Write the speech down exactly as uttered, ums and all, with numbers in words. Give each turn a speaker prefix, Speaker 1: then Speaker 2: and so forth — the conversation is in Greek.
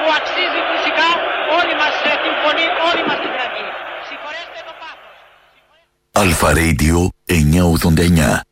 Speaker 1: που αξίζει φυσικά όλη μας την φωνή, όλη μας την γραφή. Συγχωρέστε το πάθος.
Speaker 2: Αλφα Radio εννιακόσια ογδόντα εννιά.